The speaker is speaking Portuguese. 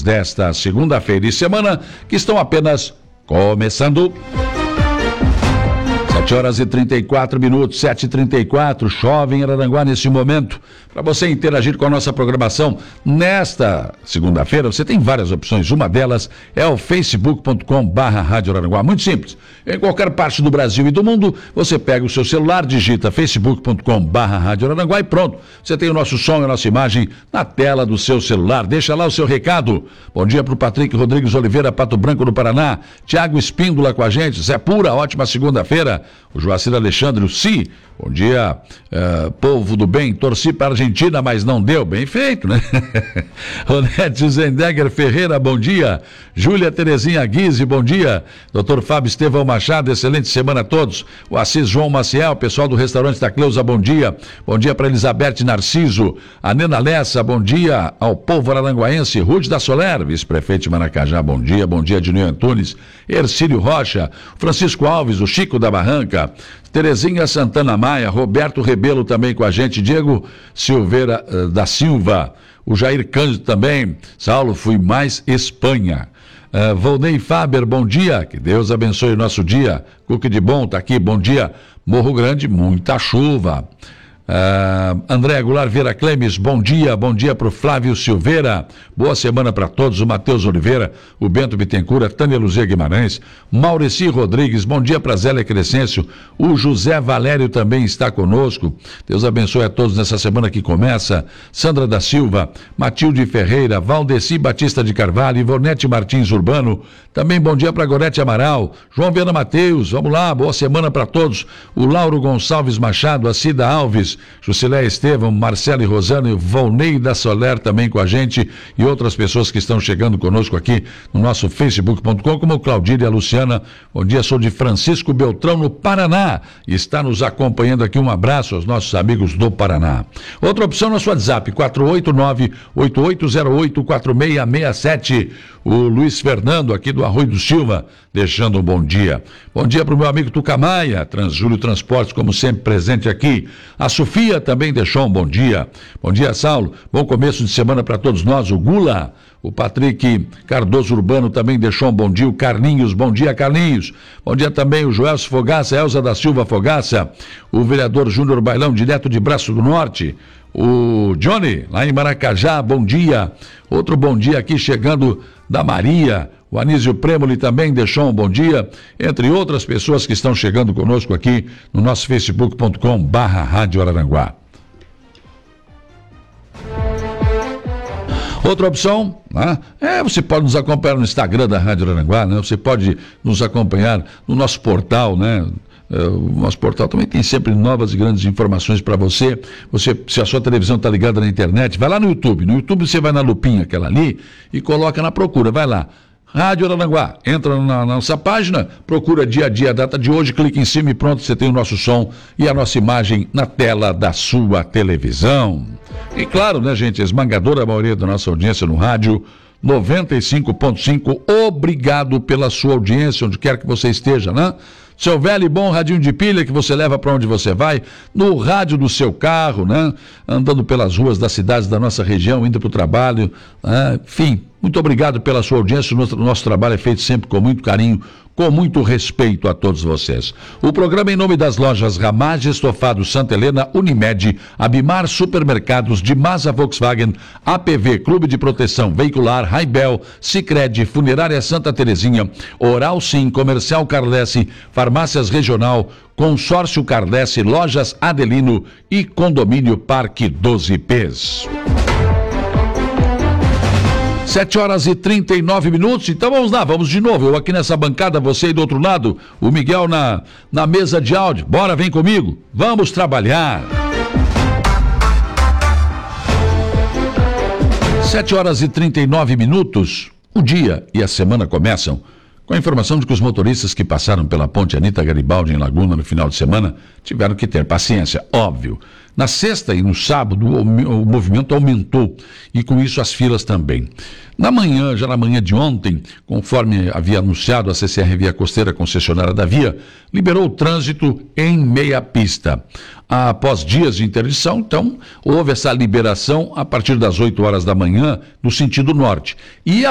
desta segunda-feira e semana que estão apenas começando. 7h34, 7h34, chove em Araranguá nesse momento. Para você interagir com a nossa programação nesta segunda-feira, você tem várias opções. Uma delas é o facebook.com/Rádio Araranguá. Muito simples. Em qualquer parte do Brasil e do mundo, você pega o seu celular, digita facebook.com/Rádio Araranguá e pronto. Você tem o nosso som e a nossa imagem na tela do seu celular. Deixa lá o seu recado. Bom dia para o Patrick Rodrigues Oliveira, Pato Branco, no Paraná. Tiago Espíndola com a gente. Zé Pura, ótima segunda-feira. O Joacir Alexandre, o Si. Bom dia, povo do bem. Torci para a Argentina, mas não deu. Bem feito, né? Ronete Zendegger Ferreira, bom dia. Júlia Terezinha Guise, bom dia. Dr. Fábio Estevão Machado, excelente semana a todos. O Assis João Maciel, pessoal do restaurante da Cleusa, bom dia. Bom dia para Elizabeth Narciso. A Nena Lessa, bom dia ao povo aranguaense. Rude da Soler, vice-prefeito de Maracajá, bom dia. Bom dia, Ednei Antunes. Ercílio Rocha, Francisco Alves, o Chico da Barranca. Terezinha Santana Maia, Roberto Rebelo também com a gente, Diego Silveira da Silva, o Jair Cândido também, Saulo, fui mais Espanha. Volney Faber, bom dia, que Deus abençoe o nosso dia. Cuque de Bom tá aqui, bom dia. Morro Grande, muita chuva. André Goulart Vieira Clemes, bom dia para o Flávio Silveira, boa semana para todos, o Matheus Oliveira, o Bento Bittencourt, a Tânia Luzia Guimarães, Maurici Rodrigues, bom dia para Zélia Crescêncio, o José Valério também está conosco, Deus abençoe a todos nessa semana que começa, Sandra da Silva, Matilde Ferreira, Valdeci Batista de Carvalho, Ivonete Martins Urbano, também bom dia para Gorete Amaral, João Viana Mateus, vamos lá, boa semana para todos, o Lauro Gonçalves Machado, a Cida Alves, Jusileia Estevam, Marcelo e Rosana e o Volney da Soler também com a gente e outras pessoas que estão chegando conosco aqui no nosso facebook.com, como o Claudir e a Luciana. Bom dia, sou de Francisco Beltrão, no Paraná, e está nos acompanhando aqui. Um abraço aos nossos amigos do Paraná. Outra opção no nosso WhatsApp, 489-8808-4667. O Luiz Fernando, aqui do Arroio do Silva, deixando um bom dia. Bom dia para o meu amigo Tucamaia, Transjúlio Transportes, como sempre presente aqui. A Sofia também deixou um bom dia. Bom dia, Saulo. Bom começo de semana para todos nós. O Gula, o Patrick Cardoso Urbano também deixou um bom dia. O Carlinhos, bom dia, Carlinhos. Bom dia também o Joelso Fogaça, Elza da Silva Fogaça, o vereador Júnior Bailão, direto de Braço do Norte. O Johnny, lá em Maracajá, bom dia. Outro bom dia aqui chegando da Maria. O Anísio Premoli também deixou um bom dia, entre outras pessoas que estão chegando conosco aqui no nosso facebook.com/Rádio Araranguá. Outra opção, né? Você pode nos acompanhar no Instagram da Rádio Araranguá, né? Você pode nos acompanhar no nosso portal, né? O nosso portal também tem sempre novas e grandes informações para você. Se a sua televisão está ligada na internet, vai lá no YouTube. No YouTube você vai na lupinha, aquela ali, e coloca na procura. Vai lá, Rádio Araranguá. Entra na nossa página, procura dia a dia, a data de hoje, clica em cima e pronto, você tem o nosso som e a nossa imagem na tela da sua televisão. E claro, né, gente, a esmagadora maioria da nossa audiência no rádio 95.5, obrigado pela sua audiência, onde quer que você esteja, né? Seu velho e bom radinho de pilha que você leva para onde você vai, no rádio do seu carro, né? Andando pelas ruas das cidades da nossa região, indo para o trabalho, né? Enfim, muito obrigado pela sua audiência. O nosso trabalho é feito sempre com muito carinho, com muito respeito a todos vocês. O programa em nome das lojas Ramage, Estofado Santa Helena, Unimed, Abimar Supermercados, Dimasa Volkswagen, APV, Clube de Proteção Veicular, Raibel, Sicredi, Funerária Santa Terezinha, Oral Sim, Comercial Carlesse, Farmácias Regional, Consórcio Carlesse, Lojas Adelino e Condomínio Parque 12Ps. 7h39, então vamos lá, vamos de novo, eu aqui nessa bancada, você aí do outro lado, o Miguel na mesa de áudio, bora, vem comigo, vamos trabalhar. 7h39, o dia e a semana começam com a informação de que os motoristas que passaram pela ponte Anita Garibaldi em Laguna no final de semana tiveram que ter paciência, óbvio. Na sexta e no sábado o movimento aumentou e com isso as filas também. Na manhã de ontem, conforme havia anunciado, a CCR Via Costeira, concessionária da via, liberou o trânsito em meia pista. Após dias de interdição, então, houve essa liberação a partir das 8 horas da manhã no sentido norte. E